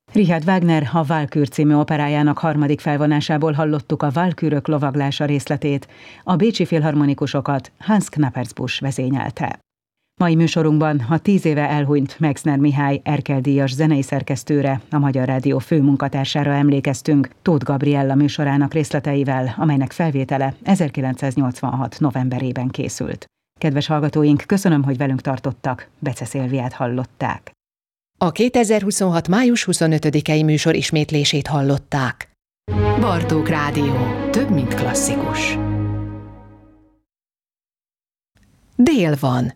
Richard Wagner a Walkür című operájának harmadik felvonásából hallottuk a Walkürök lovaglása részletét, a bécsi filharmonikusokat Hans Knappersbusch vezényelte. Mai műsorunkban a 10 éve elhunyt Mexner Mihály Erkel-díjas zenei szerkesztőre, a Magyar Rádió főmunkatársára emlékeztünk Tóth Gabriella műsorának részleteivel, amelynek felvétele 1986. novemberében készült. Kedves hallgatóink, köszönöm, hogy velünk tartottak, Bece Szilviát hallották. A 2026. május 25-i műsor ismétlését hallották. Bartók Rádió. Több, mint klasszikus. Dél van.